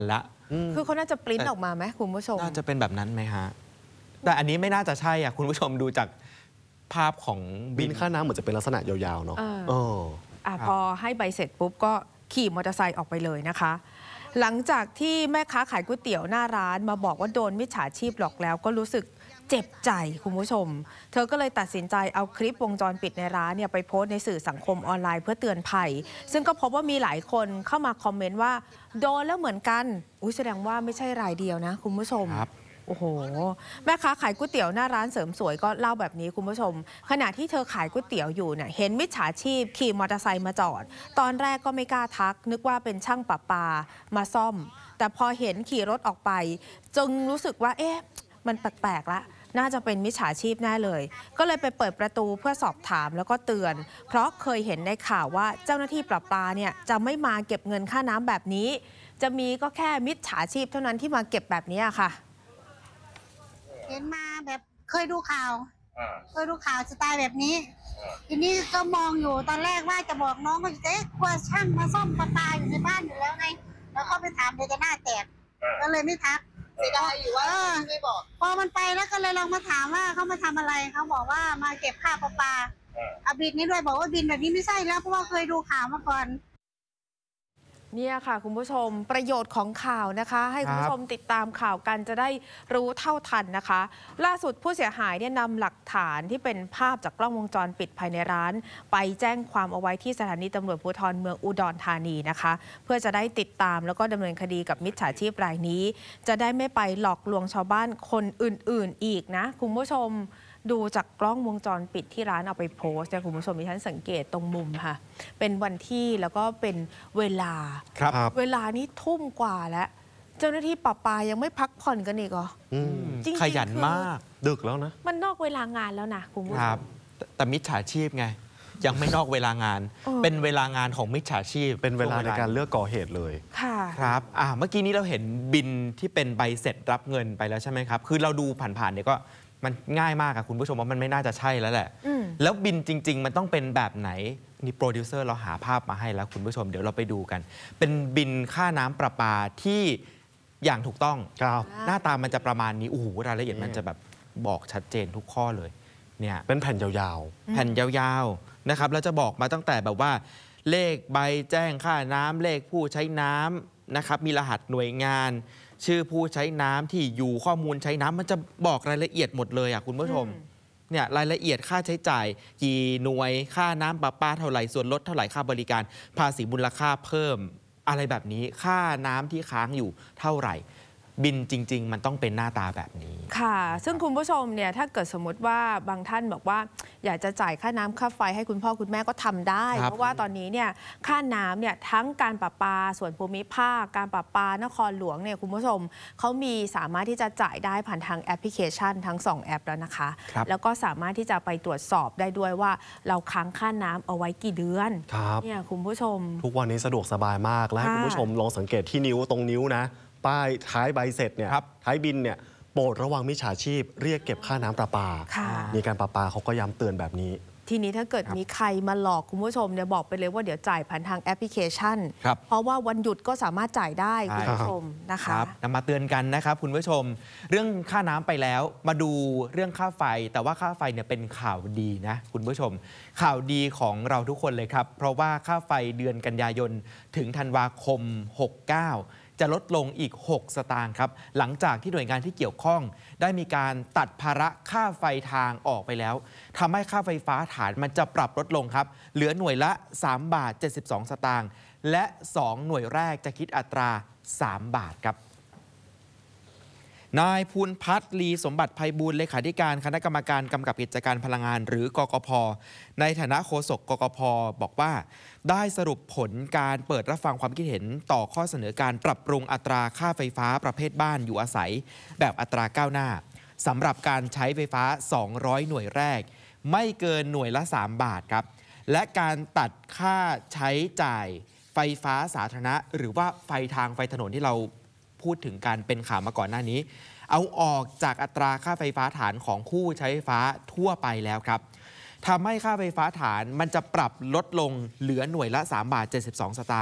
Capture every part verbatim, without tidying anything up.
ละคือเขาน่าจะปริ้นออกมาไหมคุณผู้ชมน่าจะเป็นแบบนั้นไหมฮะแต่อันนี้ไม่น่าจะใช่อ่ะคุณผู้ชมดูจากภาพของบินค่าน้ำเหมือนจะเป็นลักษณะยาวๆเนาะเอออ่ะพอให้ใบเสร็จปุ๊บก็ขี่มอเตอร์ไซค์ออกไปเลยนะคะหลังจากที่แม่ค้าขายก๋วยเตี๋ยวหน้าร้านมาบอกว่าโดนมิจฉาชีพหลอกแล้วก็รู้สึกเจ็บใจคุณผู้ชมเธอก็เลยตัดสินใจเอาคลิปวงจรปิดในร้านเนี่ยไปโพสต์ในสื่อสังคมออนไลน์เพื่อเตือนภัยซึ่งก็พบว่ามีหลายคนเข้ามาคอมเมนต์ว่าโดนแล้วเหมือนกันอุ้ยแสดงว่าไม่ใช่รายเดียวนะคุณผู้ชมโอ้โหแม่ค้าขายก๋วยเตี๋ยวหน้าร้านเสริมสวยก็เล่าแบบนี้คุณผู้ชมขณะที่เธอขายก๋วยเตี๋ยวอยู่เนี่ยเห็นมิจฉาชีพขี่มอเตอร์ไซค์มาจอดตอนแรกก็ไม่กล้าทักนึกว่าเป็นช่างประปามาซ่อมแต่พอเห็นขี่รถออกไปจึงรู้สึกว่าเอ๊ะมันแปลกๆละน่าจะเป็นมิจฉาชีพแน่เลยก็เลยไปเปิดประตูเพื่อสอบถามแล้วก็เตือนเพราะเคยเห็นในข่าวว่าเจ้าหน้าที่ประปาเนี่ยจะไม่มาเก็บเงินค่าน้ำแบบนี้จะมีก็แค่มิจฉาชีพเท่านั้นที่มาเก็บแบบนี้ค่ะเห็นมาแบบเคยดูข่าวเคยดูข่าวสไตล์แบบนี้ทีนี้ก็มองอยู่ตอนแรกว่าจะบอกน้องก็เอ๊ะกลัวช่างมาซ่อมประปาอยู่ในบ้านอยู่แล้วไงแล้วก็ไปถามเดี๋ยวจะหน้าแตกก็เลยไม่ทักเสียดายอยู่ว่าไม่บอกพอมันไปแล้วก็เลยลองมาถามว่าเขามาทำอะไรเขาบอกว่ามาเก็บค่าประปาเอาบินนี้ด้วยบอกว่าบินแบบนี้ไม่ใช่แล้วเพราะว่าเคยดูข่าวมาก่อนเนี่ยค่ะคุณผู้ชมประโยชน์ของข่าวนะคะให้คุณผู้ชมติดตามข่าวกันจะได้รู้เท่าทันนะคะล่าสุดผู้เสียหายเนี่ยนำหลักฐานที่เป็นภาพจากกล้องวงจรปิดภายในร้านไปแจ้งความเอาไว้ที่สถานีตำรวจภูธรเมืองอุดรธานีนะคะเพื่อจะได้ติดตามแล้วก็ดำเนินคดีกับมิจฉาชีพรายนี้จะได้ไม่ไปหลอกลวงชาวบ้านคนอื่นๆอีกนะคุณผู้ชมดูจากกล้องวงจรปิดที่ร้านเอาไปโพสต์เนี่ยคุณผู้ชมดิฉันสังเกตตรงมุมค่ะเป็นวันที่แล้วก็เป็นเวลาครับเวลานี้ทุ่มกว่าแล้วเจ้าหน้าที่ประปายังไม่พักผ่อนกันอีกเหรอจริงๆขยันมากดึกแล้วนะมันนอกเวลางานแล้วนะคุณผู้ชมแต่มิจฉาชีพไงยังไม่นอกเวลางานเป็นเวลางานของมิจฉาชีพเป็นเวลาในการเลือกก่อเหตุเลยค่ะครับอ่าเมื่อกี้นี้เราเห็นบินที่เป็นใบเสร็จรับเงินไปแล้วใช่ไหมครับคือเราดูผ่านๆเนี่ยก็มันง่ายมากอะคุณผู้ชมว่ามันไม่น่าจะใช่แล้วแหละแล้วบินจริงๆมันต้องเป็นแบบไหนนี่โปรดิวเซอร์เราหาภาพมาให้แล้วคุณผู้ชมเดี๋ยวเราไปดูกันเป็นบินค่าน้ำประปาที่อย่างถูกต้องหน้าตามันจะประมาณนี้โอ้โหรายละเอียดมันจะแบบบอกชัดเจนทุกข้อเลยเนี่ยเป็นแผ่นยาวๆแผ่นยาวๆนะครับแล้วจะบอกมาตั้งแต่แบบว่าเลขใบแจ้งค่าน้ำเลขผู้ใช้น้ำนะครับมีรหัสหน่วยงานชื่อผู้ใช้น้ำที่อยู่ข้อมูลใช้น้ำมันจะบอกรายละเอียดหมดเลยอ่ะคุณผู้ชมเนี่ยรายละเอียดค่าใช้จ่ายกี่หน่วยค่าน้ำประปาเท่าไหร่ส่วนลดเท่าไหร่ค่าบริการภาษีมูลค่าเพิ่มอะไรแบบนี้ค่าน้ำที่ค้างอยู่เท่าไหร่บินจริงๆมันต้องเป็นหน้าตาแบบนี้ค่ะซึ่งคุณผู้ชมเนี่ยถ้าเกิดสมมติว่าบางท่านบอกว่าอยากจะจ่ายค่าน้ำค่าไฟให้คุณพ่อคุณแม่ก็ทำได้เพราะว่าตอนนี้เนี่ยค่าน้ำเนี่ยทั้งการประปาส่วนภูมิภาคการประปานครหลวงเนี่ยคุณผู้ชมเขามีสามารถที่จะจ่ายได้ผ่านทางแอปพลิเคชันทั้งสองแอปแล้วนะคะแล้วก็สามารถที่จะไปตรวจสอบได้ด้วยว่าเราค้างค่าน้ำเอาไว้กี่เดือนเนี่ยคุณผู้ชมทุกวันนี้สะดวกสบายมากและให้คุณผู้ชมลองสังเกตที่นิ้วตรงนิ้วนะป้ายท้ายใบเสร็จเนี่ยท้ายบินเนี่ยโปรดระวังมิจฉาชีพเรียกเก็บค่าน้ำประปามีการประปาเขาก็ย้ำเตือนแบบนี้ทีนี้ถ้าเกิดมีใครมาหลอกคุณผู้ชมเนี่ยบอกไปเลยว่าเดี๋ยวจ่ายผ่านทางแอปพลิเคชันเพราะว่าวันหยุดก็สามารถจ่ายได้คุณผู้ชมนะคะนำมาเตือนกันนะครับคุณผู้ชมเรื่องค่าน้ำไปแล้วมาดูเรื่องค่าไฟแต่ว่าค่าไฟเนี่ยเป็นข่าวดีนะคุณผู้ชมข่าวดีของเราทุกคนเลยครับเพราะว่าค่าไฟเดือนกันยายนถึงธันวาคมหกเก้าจะลดลงอีกหกสตางค์ครับหลังจากที่หน่วยงานที่เกี่ยวข้องได้มีการตัดภาระค่าไฟทางออกไปแล้วทำให้ค่าไฟฟ้าฐานมันจะปรับลดลงครับเหลือหน่วยละสามบาทเจ็ดสิบสองสตางค์และสองหน่วยแรกจะคิดอัตราสามบาทครับนายภูลพัฒน์ลีสมบัติไพบูลย์เลขาธิการคณะกรรมการกำกับกิจการพลังงานหรือกกพ.ในฐานะโฆษกกกพ.บอกว่าได้สรุปผลการเปิดรับฟังความคิดเห็นต่อข้อเสนอการปรับปรุงอัตราค่าไฟฟ้าประเภทบ้านอยู่อาศัยแบบอัตราก้าวหน้าสำหรับการใช้ไฟฟ้าสองร้อยหน่วยแรกไม่เกินหน่วยละสามบาทครับและการตัดค่าใช้จ่ายไฟฟ้าสาธารณะหรือว่าไฟทางไฟถนนที่เราพูดถึงการเป็นข่าวมาก่อนหน้านี้เอาออกจากอัตราค่าไฟฟ้าฐานของผู้ใช้ไฟฟ้าทั่วไปแล้วครับทำให้ค่าไฟฟ้าฐานมันจะปรับลดลงเหลือหน่วยละสามบาทเจ็ดสิบสองสตางค์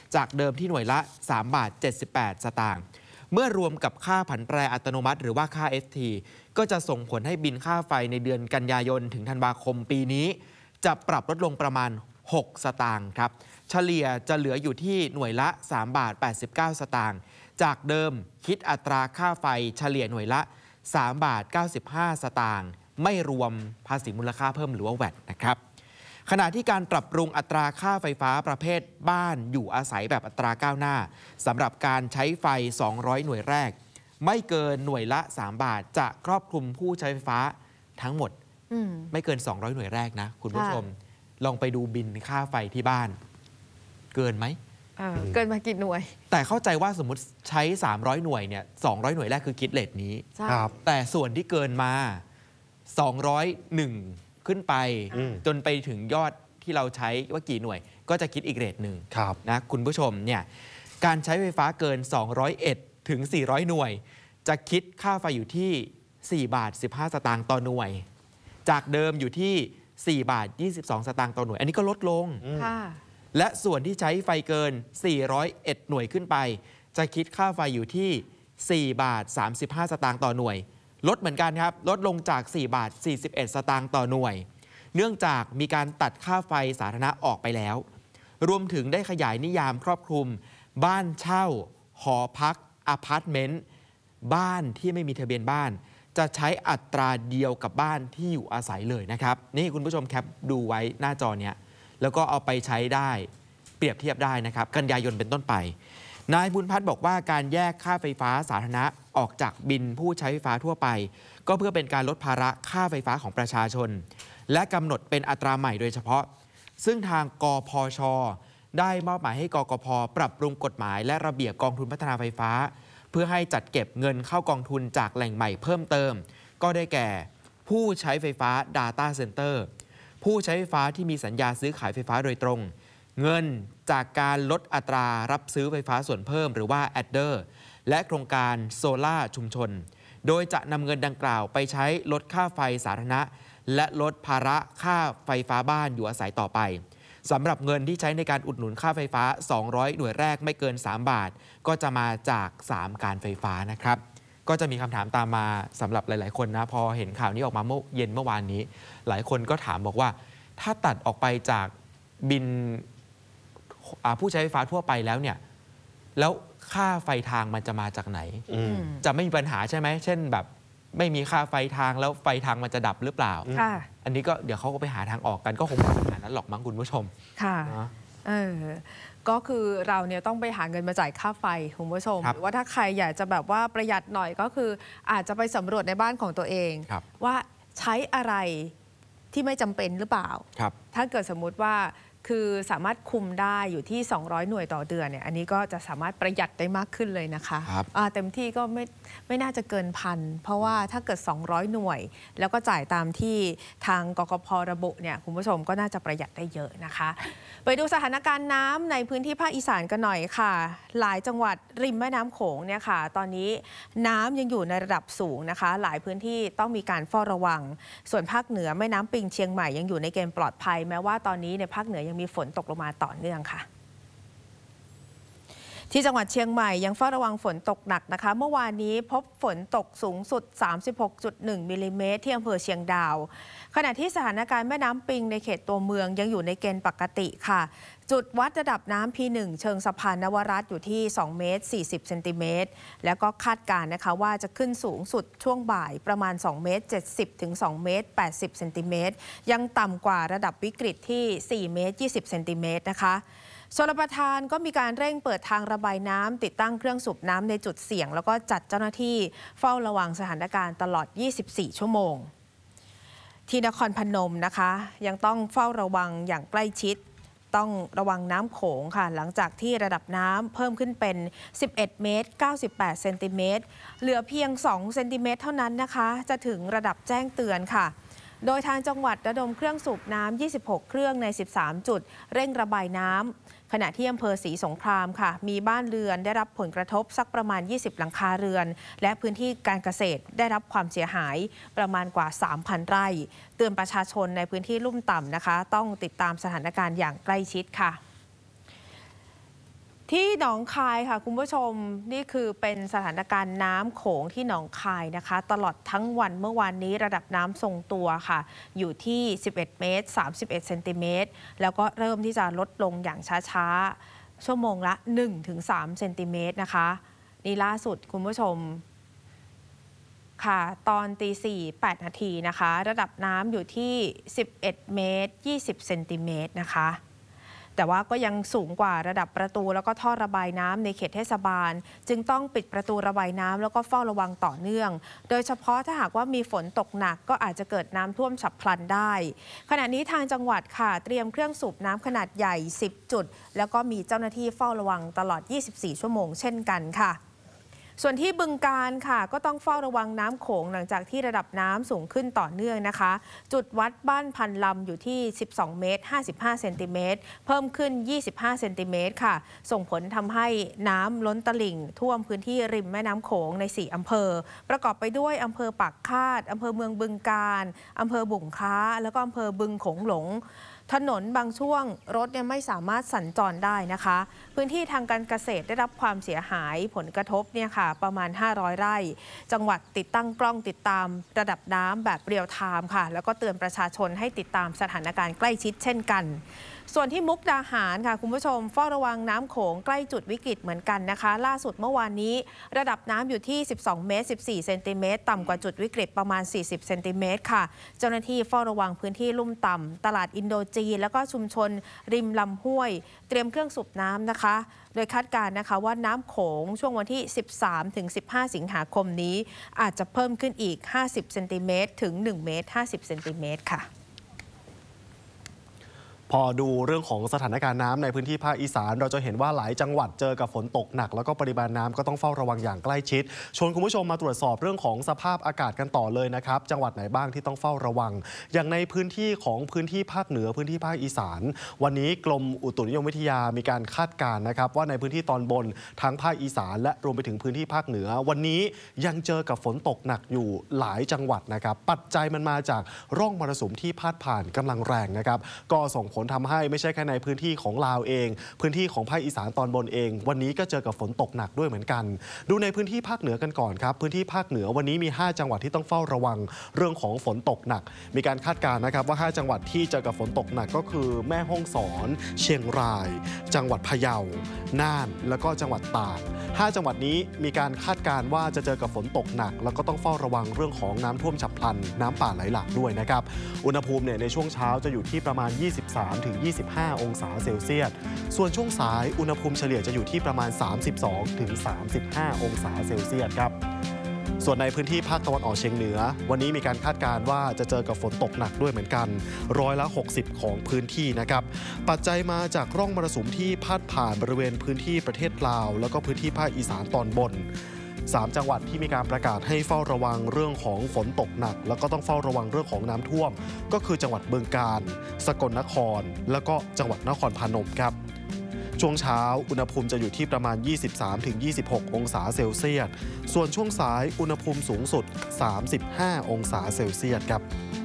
จากเดิมที่หน่วยละสามบาทเจ็ดสิบแปดสตางค์เมื่อรวมกับค่าผันแปรอัตโนมัติหรือว่าค่า เอส ที ก็จะส่งผลให้บินค่าไฟในเดือนกันยายนถึงธันวาคมปีนี้จะปรับลดลงประมาณหกสตางค์ครับเฉลี่ยจะเหลืออยู่ที่หน่วยละสามบาทแปดสิบเก้าสตางค์จากเดิมคิดอัตราค่าไฟเฉลี่ยหน่วยละสามบาทเก้าสิบห้าสตางค์ไม่รวมภาษีมูลค่าเพิ่มหรือว่า แวต นะครับขณะที่การปรับปรุงอัตราค่าไฟฟ้าประเภทบ้านอยู่อาศัยแบบอัตราก้าวหน้าสำหรับการใช้ไฟสองร้อยหน่วยแรกไม่เกินหน่วยละสามบาทจะครอบคลุมผู้ใช้ไฟฟ้าทั้งหมดไม่เกินสองร้อยหน่วยแรกนะคุณผู้ชมลองไปดูบินค่าไฟที่บ้านเกินไหมเออเกินมากี่หน่วยแต่เข้าใจว่าสมมติใช้สามร้อยหน่วยเนี่ยสองร้อยหน่วยแรกคือคิดเรทนี้ครับแต่ส่วนที่เกินมาสองร้อยเอ็ดขึ้นไปจนไปถึงยอดที่เราใช้ว่ากี่หน่วยก็จะคิดอีกเรทหนึ่งนะคุณผู้ชมเนี่ยการใช้ไฟฟ้าเกินสองร้อยเอ็ดถึงสี่ร้อยหน่วยจะคิดค่าไฟอยู่ที่สี่บาทสิบห้าสตางค์ต่อหน่วยจากเดิมอยู่ที่สี่บาทยี่สิบสองสตางค์ต่อหน่วยอันนี้ก็ลดลงและส่วนที่ใช้ไฟเกินสี่ร้อยเอ็ดหน่วยขึ้นไปจะคิดค่าไฟอยู่ที่สี่บาทสามสิบห้าสตางค์ต่อหน่วยลดเหมือนกันครับลดลงจากสี่บาทสี่สิบเอ็ดสตางค์ต่อหน่วยเนื่องจากมีการตัดค่าไฟสาธารณะออกไปแล้วรวมถึงได้ขยายนิยามครอบคลุมบ้านเช่าหอพักอพาร์ตเมนต์บ้านที่ไม่มีทะเบียนบ้านจะใช้อัตราเดียวกับบ้านที่อยู่อาศัยเลยนะครับนี่คุณผู้ชมแคปดูไว้หน้าจอเนี้ยแล้วก็เอาไปใช้ได้เปรียบเทียบได้นะครับกันยายนเป็นต้นไปนายบุญพัฒน์บอกว่าการแยกค่าไฟฟ้าสาธารณะออกจากบินผู้ใช้ไฟฟ้าทั่วไปก็เพื่อเป็นการลดภาระค่าไฟฟ้าของประชาชนและกำหนดเป็นอัตราใหม่โดยเฉพาะซึ่งทางกพช.ได้มอบหมายให้กกพ.ปรับปรุงกฎหมายและระเบียบกองทุนพัฒนาไฟฟ้าเพื่อให้จัดเก็บเงินเข้ากองทุนจากแหล่งใหม่เพิ่มเติมก็ได้แก่ผู้ใช้ไฟฟ้า Data Center ผู้ใช้ไฟฟ้าที่มีสัญญาซื้อขายไฟฟ้าโดยตรงเงินจากการลดอัตรารับซื้อไฟฟ้าส่วนเพิ่มหรือว่า แอดเดอร์ และโครงการโซล่าชุมชนโดยจะนำเงินดังกล่าวไปใช้ลดค่าไฟสาธารณะและลดภาระค่าไฟฟ้าบ้านอยู่อาศัยต่อไปสำหรับเงินที่ใช้ในการอุดหนุนค่าไฟฟ้าสองร้อยหน่วยแรกไม่เกินสามบาทก็จะมาจากสามการไฟฟ้านะครับก็จะมีคำถามตามมาสำหรับหลายๆคนนะพอเห็นข่าวนี้ออกมาเมื่อเย็นเมื่อวานนี้หลายคนก็ถามบอกว่าถ้าตัดออกไปจากบินผู้ใช้ไฟฟ้าทั่วไปแล้วเนี่ยแล้วค่าไฟทางมันจะมาจากไหนจะไม่มีปัญหาใช่ไหมเช่นแบบไม่มีค่าไฟทางแล้วไฟทางมันจะดับหรือเปล่าอันนี้ก็เดี๋ยวเขาก็ไปหาทางออกกันก็คงไม่มีปัญหานั้นหรอกมั้งคุณผู้ชมค่ะเออก็คือเราเนี่ยต้องไปหาเงินมาจ่ายค่าไฟคุณผู้ชมหรือว่าถ้าใครอยากจะแบบว่าประหยัดหน่อยก็คืออาจจะไปสำรวจในบ้านของตัวเองว่าใช้อะไรที่ไม่จำเป็นหรือเปล่าถ้าเกิดสมมุติว่าคือสามารถคุมได้อยู่ที่สองร้อยหน่วยต่อเดือนเนี่ยอันนี้ก็จะสามารถประหยัดได้มากขึ้นเลยนะคะเต็มที่ก็ไม่ไม่น่าจะเกินพันเพราะว่าถ้าเกิดสองร้อยหน่วยแล้วก็จ่ายตามที่ทางกกพ.ระบุเนี่ยคุณผู้ชมก็น่าจะประหยัดได้เยอะนะคะไปดูสถานการณ์น้ำในพื้นที่ภาคอีสานกันหน่อยค่ะหลายจังหวัดริมแม่น้ำโขงเนี่ยค่ะตอนนี้น้ำยังอยู่ในระดับสูงนะคะหลายพื้นที่ต้องมีการเฝ้าระวังส่วนภาคเหนือแม่น้ำปิงเชียงใหม่ยังอยู่ในเกณฑ์ปลอดภัยแม้ว่าตอนนี้ในภาคเหนือยังมีฝนตกลงมาต่อเนื่องค่ะที่จังหวัดเชียงใหม่ยังเฝ้าระวังฝนตกหนักนะคะเมื่อวานนี้พบฝนตกสูงสุด สามสิบหกจุดหนึ่ง มิลลิเมตรที่อำเภอเชียงดาวขณะที่สถานการณ์แม่น้ำปิงในเขตตัวเมืองยังอยู่ในเกณฑ์ปกติค่ะจุดวัดระดับน้ำ พี หนึ่ง เชิงสะพานนวรัตน์อยู่ที่สองเมตรสี่สิบเซนติเมตรแล้วก็คาดการณ์นะคะว่าจะขึ้นสูงสุดช่วงบ่ายประมาณสองเมตรเจ็ดสิบถึงสองเมตรแปดสิบเซนติเมตรยังต่ำกว่าระดับวิกฤตที่สี่เมตรยี่สิบเซนติเมตรนะคะชลประทานก็มีการเร่งเปิดทางระบายน้ำติดตั้งเครื่องสูบน้ำในจุดเสี่ยงแล้วก็จัดเจ้าหน้าที่เฝ้าระวังสถานการณ์ตลอดยี่สิบสี่ชั่วโมงที่นครพนมนะคะยังต้องเฝ้าระวังอย่างใกล้ชิดต้องระวังน้ำโขงค่ะหลังจากที่ระดับน้ำเพิ่มขึ้นเป็นสิบเอ็ดเมตรเก้าสิบแปดเซนติเมตรเหลือเพียงสองเซนติเมตรเท่านั้นนะคะจะถึงระดับแจ้งเตือนค่ะโดยทางจังหวัดระดมเครื่องสูบน้ำยี่สิบหกเครื่องในสิบสามจุดเร่งระบายน้ำขณะที่อำเภอศรีสงครามค่ะมีบ้านเรือนได้รับผลกระทบสักประมาณยี่สิบหลังคาเรือนและพื้นที่การเกษตรได้รับความเสียหายประมาณกว่า สามพัน ไร่เตือนประชาชนในพื้นที่ลุ่มต่ำนะคะต้องติดตามสถานการณ์อย่างใกล้ชิดค่ะที่หนองคายค่ะคุณผู้ชมนี่คือเป็นสถานการณ์น้ำโขงที่หนองคายนะคะ ตลอดทั้งวันเมื่อวานนี้ระดับน้ำทรงตัวค่ะอยู่ที่สิบเอ็ดเมตรสามสิบเอ็ดเซนติเมตรแล้วก็เริ่มที่จะลดลงอย่างช้าๆชั่วโมงละ หนึ่งถึงสามเซนติเมตรนะคะนี่ล่าสุดคุณผู้ชมค่ะตอนตีสี่แปดนาทีนะคะระดับน้ำอยู่ที่สิบเอ็ดเมตรยี่สิบเซนติเมตรนะคะแต่ว่าก็ยังสูงกว่าระดับประตูแล้วก็ท่อระบายน้ำในเขตเทศบาลจึงต้องปิดประตูระบายน้ำแล้วก็เฝ้าระวังต่อเนื่องโดยเฉพาะถ้าหากว่ามีฝนตกหนักก็อาจจะเกิดน้ำท่วมฉับพลันได้ขณะนี้ทางจังหวัดค่ะเตรียมเครื่องสูบน้ำขนาดใหญ่สิบจุดแล้วก็มีเจ้าหน้าที่เฝ้าระวังตลอดยี่สิบสี่ชั่วโมงเช่นกันค่ะส่วนที่บึงกาฬค่ะก็ต้องเฝ้าระวังน้ำโขงหลังจากที่ระดับน้ำสูงขึ้นต่อเนื่องนะคะจุดวัดบ้านพันลำอยู่ที่สิบสองเมตรห้าสิบห้าเซนติเมตรเพิ่มขึ้นยี่สิบห้าเซนติเมตรค่ะส่งผลทำให้น้ำล้นตลิ่งท่วมพื้นที่ริมแม่น้ำโขงในสี่อำเภอประกอบไปด้วยอำเภอปากคาดอำเภอเมืองบึงกาฬอำเภอบุ่งค้าแล้วก็อำเภอบึงโขงหลงถนนบางช่วงรถเนี่ยไม่สามารถสัญจรได้นะคะพื้นที่ทางการเกษตรได้รับความเสียหายผลกระทบเนี่ยค่ะประมาณห้าร้อยไร่จังหวัดติดตั้งกล้องติดตามระดับน้ำแบบเรียลไทม์ค่ะแล้วก็เตือนประชาชนให้ติดตามสถานการณ์ใกล้ชิดเช่นกันส่วนที่มุกดาหารค่ะคุณผู้ชมเฝ้าระวังน้ำโขงใกล้จุดวิกฤตเหมือนกันนะคะล่าสุดเมื่อวานนี้ระดับน้ำอยู่ที่สิบสองเมตรสิบสี่เซนติเมตรต่ำกว่าจุดวิกฤตประมาณสี่สิบเซนติเมตรค่ะเจ้าหน้าที่เฝ้าระวังพื้นที่ลุ่มต่ำตลาดอินโดจีนแล้วก็ชุมชนริมลำห้วยเตรียมเครื่องสูบน้ำนะคะโดยคาดการณ์นะคะว่าน้ำโขงช่วงวันที่สิบสามถึงสิบห้าสิงหาคมนี้อาจจะเพิ่มขึ้นอีกห้าสิบเซนติเมตรถึงหนึ่งเมตรห้าสิบเซนติเมตรค่ะพอดูเรื่องของสถานการณ์น้ำในพื้นที่ภาคอีสานเราจะเห็นว่าหลายจังหวัดเจอกับฝนตกหนักแล้วก็ปริมาณน้ำก็ต้องเฝ้าระวังอย่างใกล้ชิดชวนคุณผู้ชมมาตรวจสอบเรื่องของสภาพอากาศกันต่อเลยนะครับจังหวัดไหนบ้างที่ต้องเฝ้าระวังอย่างในพื้นที่ของพื้นที่ภาคเหนือพื้นที่ภาคอีสานวันนี้กรมอุตุนิยมวิทยามีการคาดการณ์นะครับว่าในพื้นที่ตอนบนทั้งภาคอีสานและรวมไปถึงพื้นที่ภาคเหนือวันนี้ยังเจอกับฝนตกหนักอยู่หลายจังหวัดนะครับปัจจัยมันมาจากร่องมรสุมที่พาดผ่านกำลังแรงนะครับก็ส่งผลทำให้ไม่ใช่แค่ในพื้นที่ของลาวเองพื้นที่ของภาคอีสานตอนบนเองวันนี้ก็เจอกับฝนตกหนักด้วยเหมือนกันดูในพื้นที่ภาคเหนือกันก่อนครับพื้นที่ภาคเหนือวันนี้มีห้าจังหวัดที่ต้องเฝ้าระวังเรื่องของฝนตกหนักมีการคาดการณ์นะครับว่าห้าจังหวัดที่เจอกับฝนตกหนักก็คือแม่ฮ่องสอนเชียงรายจังหวัดพะเยาน่านแล้วก็จังหวัดตากห้าจังหวัดนี้มีการคาดการณ์ว่าจะเจอกับฝนตกหนักแล้วก็ต้องเฝ้าระวังเรื่องของน้ำท่วมฉับพลันน้ำป่าไหลหลากด้วยนะครับอุณหภูมิเนี่ยในช่วงเช้าจะอยู่ที่ประมาณ ยี่สิบสามถึงยี่สิบห้า องศาเซลเซียสส่วนช่วงสายอุณหภูมิเฉลี่ยจะอยู่ที่ประมาณ สามสิบสองถึงสามสิบห้า องศาเซลเซียสครับส่วนในพื้นที่ภาคตะวันออกเฉียงเหนือวันนี้มีการคาดการณ์ว่าจะเจอกับฝนตกหนักด้วยเหมือนกันร้อยละหกสิบของพื้นที่นะครับปัจจัยมาจากร่องมรสุมที่พาดผ่านบริเวณพื้นที่ประเทศลาวแล้วก็พื้นที่ภาคอีสานตอนบนสามจังหวัดที่มีการประกาศให้เฝ้าระวังเรื่องของฝนตกหนักแล้วก็ต้องเฝ้าระวังเรื่องของน้ำท่วมก็คือจังหวัดบึงกาฬสกลนครแล้วก็จังหวัดนครพนมครับช่วงเช้าอุณหภูมิจะอยู่ที่ประมาณ ยี่สิบสามถึงยี่สิบหก องศาเซลเซียสส่วนช่วงสายอุณหภูมิสูงสุดสามสิบห้า องศาเซลเซียสครับ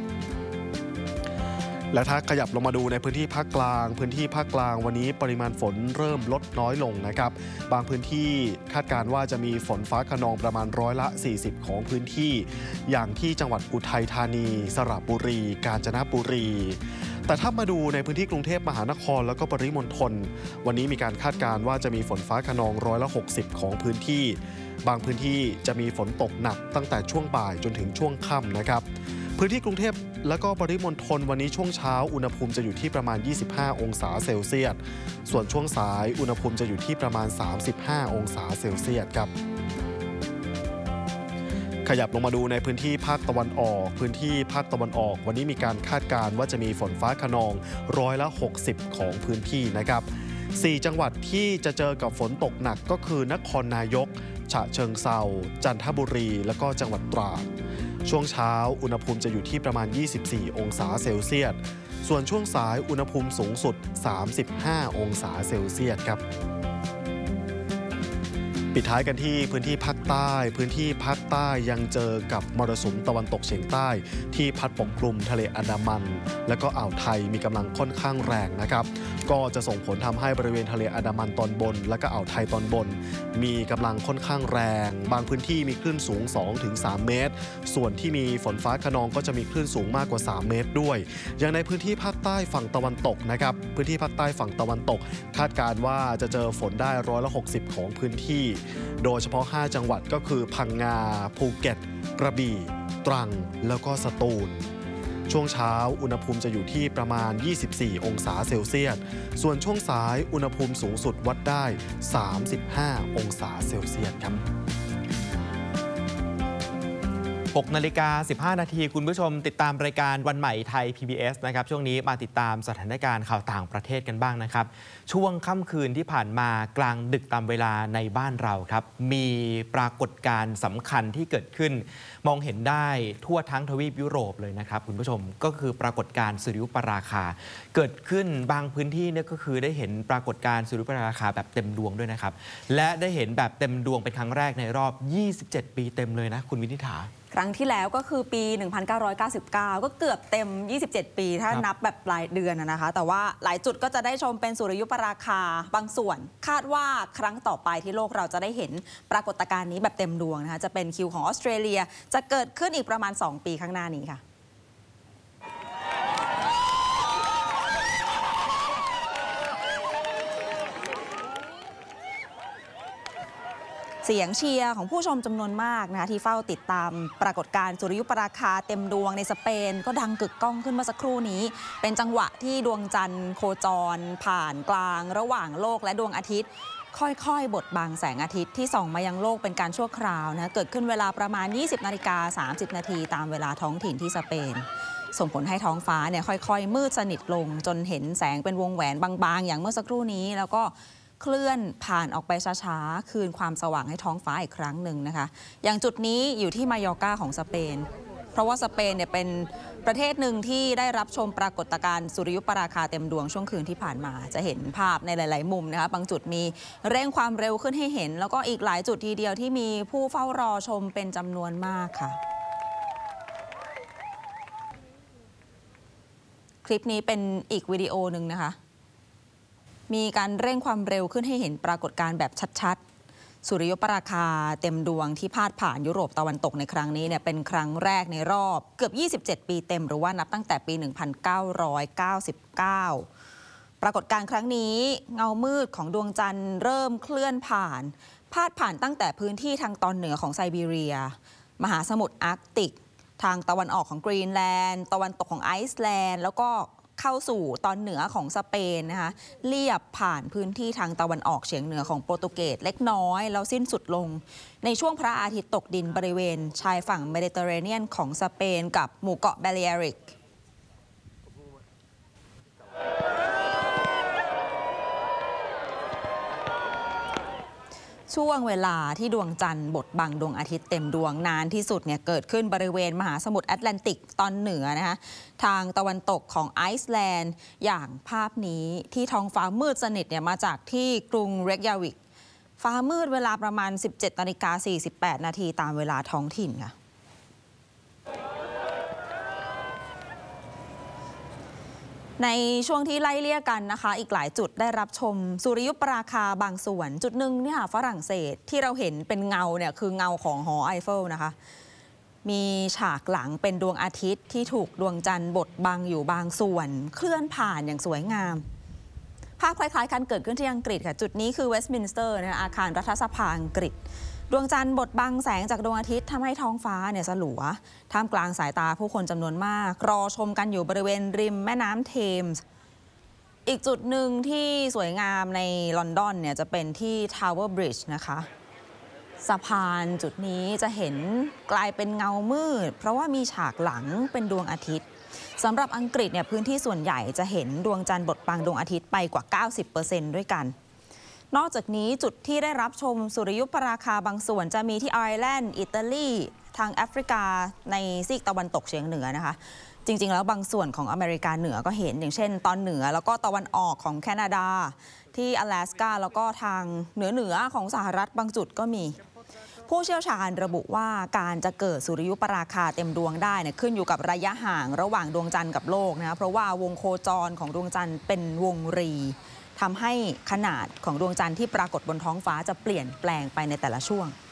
และถ้าขยับลงมาดูในพื้นที่ภาคกลางพื้นที่ภาคกลางวันนี้ปริมาณฝนเริ่มลดน้อยลงนะครับบางพื้นที่คาดการณ์ว่าจะมีฝนฟ้าคะนองประมาณร้อยละสี่สิบของพื้นที่อย่างที่จังหวัดอุทัยธานีสระบุรีกาญจนบุรีแต่ถ้ามาดูในพื้นที่กรุงเทพมหานครแล้วก็ปริมณฑลวันนี้มีการคาดการณ์ว่าจะมีฝนฟ้าคะนองร้อยละหกสิบของพื้นที่บางพื้นที่จะมีฝนตกหนักตั้งแต่ช่วงบ่ายจนถึงช่วงค่ำนะครับพื้นที่กรุงเทพและก็ปริมณฑลวันนี้ช่วงเช้าอุณหภูมิจะอยู่ที่ประมาณยี่สิบห้าองศาเซลเซียสส่วนช่วงสายอุณหภูมิจะอยู่ที่ประมาณสามสิบห้าองศาเซลเซียสครับขยับลงมาดูในพื้นที่ภาคตะวันออกพื้นที่ภาคตะวันออกวันนี้มีการคาดการณ์ว่าจะมีฝนฟ้าคะนองร้อยละหกสิบของพื้นที่นะครับสี่จังหวัดที่จะเจอกับฝนตกหนักก็คือนครนายกฉะเชิงเทราจันทบุรีแล้วก็จังหวัดตราดช่วงเช้าอุณหภูมิจะอยู่ที่ประมาณยี่สิบสี่องศาเซลเซียสส่วนช่วงสายอุณหภูมิสูงสุดสามสิบห้าองศาเซลเซียสครับปิดท้ายกันที่พื้นที่ภาคใต้พื้นที่ภาคใต้ยังเจอกับมรสุมตะวันตกเฉียงใต้ที่พัดปกคลุมทะเลอันดามันและก็อ่าวไทยมีกำลังค่อนข้างแรงนะครับก็จะส่งผลทำให้บริเวณทะเลอันดามันตอนบนและก็อ่าวไทยตอนบนมีกำลังค่อนข้างแรงบางพื้นที่มีคลื่นสูง สองถึงสาม เมตรส่วนที่มีฝนฟ้าคะนองก็จะมีคลื่นสูงมากกว่าสามเมตรด้วยอย่างในพื้นที่ภาคใต้ฝั่งตะวันตกนะครับพื้นที่ภาคใต้ฝั่งตะวันตกคาดการณ์ว่าจะเจอฝนได้ร้อยละหกสิบของพื้นที่โดยเฉพาะห้าจังหวัดก็คือพังงาภูเก็ตกระบี่ตรังแล้วก็สตูลช่วงเช้าอุณหภูมิจะอยู่ที่ประมาณยี่สิบสี่องศาเซลเซียสส่วนช่วงสายอุณหภูมิสูงสุดวัดได้สามสิบห้าองศาเซลเซียสครับหกนาฬิกาสิบห้านาทีคุณผู้ชมติดตามรายการวันใหม่ไทย พี บี เอส นะครับช่วงนี้มาติดตามสถานการณ์ข่าวต่างประเทศกันบ้างนะครับช่วงค่ำคืนที่ผ่านมากลางดึกตามเวลาในบ้านเราครับมีปรากฏการณ์สำคัญที่เกิดขึ้นมองเห็นได้ทั่วทั้งทวีปยุโรปเลยนะครับคุณผู้ชมก็คือปรากฏการณ์สุริยุปราคาเกิดขึ้นบางพื้นที่เนี่ยก็คือได้เห็นปรากฏการณ์สุริยุปราคาแบบเต็มดวงด้วยนะครับและได้เห็นแบบเต็มดวงเป็นครั้งแรกในรอบยี่สิบเจ็ดปีเต็มเลยนะคุณวินิษฐาครั้งที่แล้วก็คือปี หนึ่งพันเก้าร้อยเก้าสิบเก้า ก็เกือบเต็ม ยี่สิบเจ็ด ปีถ้านับแบบรายเดือนนะคะแต่ว่าหลายจุดก็จะได้ชมเป็นสุริยุปราคาบางส่วนคาดว่าครั้งต่อไปที่โลกเราจะได้เห็นปรากฏการณ์นี้แบบเต็มดวงนะคะจะเป็นคิวของออสเตรเลียจะเกิดขึ้นอีกประมาณสองปีข้างหน้านี้ค่ะเสียงเชียร์ของผู้ชมจำนวนมากนะคะที่เฝ้าติดตามปรากฏการณ์สุริยุปราคาเต็มดวงในสเปนก็ดังกึกก้องขึ้นเมื่อสักครู่นี้เป็นจังหวะที่ดวงจันทร์โคจรผ่านกลางระหว่างโลกและดวงอาทิตย์ค่อยๆบดบังแสงอาทิตย์ที่ส่องมายังโลกเป็นการชั่วคราวนะเกิดขึ้นเวลาประมาณ ยี่สิบนาฬิกาสามสิบนาทีตามเวลาท้องถิ่นที่สเปนส่งผลให้ท้องฟ้าเนี่ยค่อยๆมืดสนิทลงจนเห็นแสงเป็นวงแหวนบางๆอย่างเมื่อสักครู่นี้แล้วก็เคลื่อนผ่านออกไปช้าๆคืนความสว่างให้ท้องฟ้าอีกครั้งหนึ่งนะคะอย่างจุดนี้อยู่ที่มายอร์กาของสเปนเพราะว่าสเปนเนี่ยเป็นประเทศหนึ่งที่ได้รับชมปรากฏการณ์สุริยุปราคาเต็มดวงช่วงคืนที่ผ่านมาจะเห็นภาพในหลายๆมุมนะคะบางจุดมีเร่งความเร็วขึ้นให้เห็นแล้วก็อีกหลายจุดทีเดียวที่มีผู้เฝ้ารอชมเป็นจำนวนมากค่ะคลิปนี้เป็นอีกวิดีโอหนึ่งนะคะมีการเร่งความเร็วขึ้นให้เห็นปรากฏการณ์แบบชัดๆสุริยุปราคาเต็มดวงที่พาดผ่านยุโรปตะวันตกในครั้งนี้เนี่ยเป็นครั้งแรกในรอบเกือบยี่สิบเจ็ดปีเต็มหรือว่านับตั้งแต่ปี หนึ่งพันเก้าร้อยเก้าสิบเก้า ปรากฏการณ์ครั้งนี้เงามืดของดวงจันทร์เริ่มเคลื่อนผ่านพาดผ่านตั้งแต่พื้นที่ทางตอนเหนือของไซบีเรียมหาสมุทรอาร์กติกทางตะวันออกของกรีนแลนด์ตะวันตกของไอซ์แลนด์แล้วก็เข้าสู่ตอนเหนือของสเปนนะคะเลียบผ่านพื้นที่ทางตะวันออกเฉียงเหนือของโปรตุเกสเล็กน้อยแล้วสิ้นสุดลงในช่วงพระอาทิตย์ตกดินบริเวณชายฝั่งเมดิเตอร์เรเนียนของสเปนกับหมู่เกาะแบเลอาริกช่วงเวลาที่ดวงจันทร์บดบังดวงอาทิตย์เต็มดวงนานที่สุดเนี่ยเกิดขึ้นบริเวณมหาสมุทรแอตแลนติกตอนเหนือนะคะทางตะวันตกของไอซ์แลนด์อย่างภาพนี้ที่ท้องฟ้ามืดสนิทเนี่ยมาจากที่กรุงเรกยาวิกฟ้ามืดเวลาประมาณ สิบเจ็ดนาฬิกาสี่สิบแปดนาทีตามเวลาท้องถิ่นค่ะในช่วงที่ไล่เลี่ยกันนะคะอีกหลายจุดได้รับชมสุริยุปราคาบางส่วนจุดหนึ่งเนี่ยฝรั่งเศสที่เราเห็นเป็นเงาเนี่ยคือเงาของหอไอเฟลนะคะมีฉากหลังเป็นดวงอาทิตย์ที่ถูกดวงจันทร์บดบังอยู่บางส่วนเคลื่อนผ่านอย่างสวยงามภาพคล้ายๆกันเกิดขึ้นที่อังกฤษค่ะจุดนี้คือเวสต์มินสเตอร์นะอาคารรัฐสภาอังกฤษดวงจันทร์บดบังแสงจากดวงอาทิตย์ทำให้ท้องฟ้าเนี่ยสลัวท่ามกลางสายตาผู้คนจำนวนมากรอชมกันอยู่บริเวณริมแม่น้ำเทมส์อีกจุดหนึ่งที่สวยงามในลอนดอนเนี่ยจะเป็นที่ Tower Bridge นะคะสะพานจุดนี้จะเห็นกลายเป็นเงามืดเพราะว่ามีฉากหลังเป็นดวงอาทิตย์สำหรับอังกฤษเนี่ยพื้นที่ส่วนใหญ่จะเห็นดวงจันทร์บดบังดวงอาทิตย์ไปกว่า เก้าสิบเปอร์เซ็นต์ ด้วยกันนอกจากนี้จุดที่ได้รับชมสุริยุปราคาบางส่วนจะมีที่ไอร์แลนด์อิตาลีทางแอฟริกาในซีกตะวันตกเฉียงเหนือนะคะจริงๆแล้วบางส่วนของอเมริกาเหนือก็เห็นอย่างเช่นตอนเหนือแล้วก็ตะวันออกของแคนาดาที่阿拉斯กาแล้วก็ทางเหนือเหนือของสหรัฐบางจุดก็มีผู้เชี่ยวชาญระบุว่าการจะเกิดสุริยุปราคาเต็มดวงได้เนี่ยขึ้นอยู่กับระยะห่างระหว่างดวงจันทร์กับโลกนะเพราะว่าวงโคจรของดวงจันทร์เป็นวงรีทำให้ขนาดของดวงจันทร์ที่ปรากฏบนท้องฟ้าจะเปลี่ยนแปลงไปในแต่ละช่วง